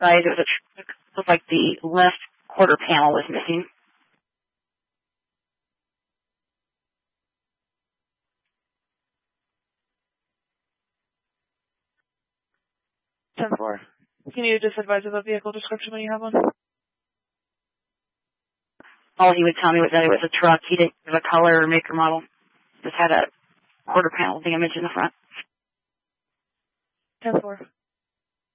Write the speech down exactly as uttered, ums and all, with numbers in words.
side of the truck. It looked like the left quarter panel was missing. ten four. Can you just advise of a vehicle description when you have one? All he would tell me was that it was a truck. He didn't give a color or make or model. Just had a quarter panel damage in the front. ten four.